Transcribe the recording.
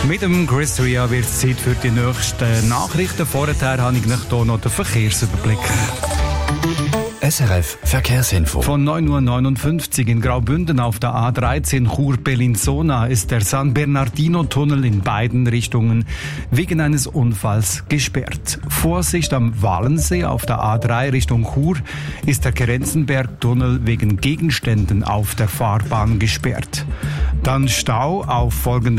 Mit dem Chris Ria wird es Zeit für die nächsten Nachrichten. Vorher habe ich hier noch den Verkehrsüberblick. SRF Verkehrsinfo. Von 9.59 Uhr in Graubünden auf der A13 Chur-Bellinzona ist der San Bernardino-Tunnel in beiden Richtungen wegen eines Unfalls gesperrt. Vorsicht am Walensee auf der A3 Richtung Chur ist der Grenzenberg-Tunnel wegen Gegenständen auf der Fahrbahn gesperrt. Dann Stau auf folgenden